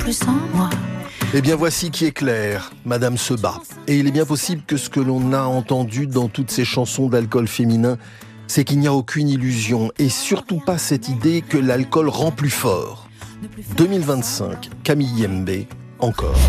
plus sans moi. Eh bien voici qui est clair, Madame se bat. Et il est bien possible que ce que l'on a entendu dans toutes ces chansons d'alcool féminin, c'est qu'il n'y a aucune illusion et surtout pas cette idée que l'alcool rend plus fort. 2025, Camille Yembe, encore.